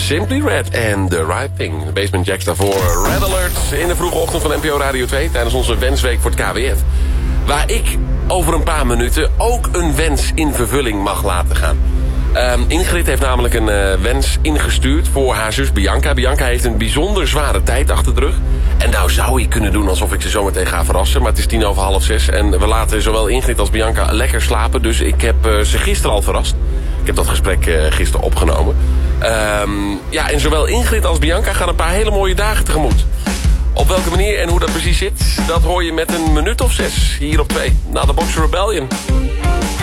Simply Red en The Right Thing. De Basement Jacks daarvoor. Red Alert in de vroege ochtend van NPO Radio 2... tijdens onze wensweek voor het KWF. Waar ik over een paar minuten ook een wens in vervulling mag laten gaan. Ingrid heeft namelijk een wens ingestuurd voor haar zus Bianca. Bianca heeft een bijzonder zware tijd achter de rug. En nou zou ik kunnen doen alsof ik ze zometeen ga verrassen. Maar het is 5:10. En we laten zowel Ingrid als Bianca lekker slapen. Dus ik heb ze gisteren al verrast. Ik heb dat gesprek gisteren opgenomen. En zowel Ingrid als Bianca gaan een paar hele mooie dagen tegemoet. Op welke manier en hoe dat precies zit, dat hoor je met een minuut of 6 hier op 2. Na de Boxer Rebellion.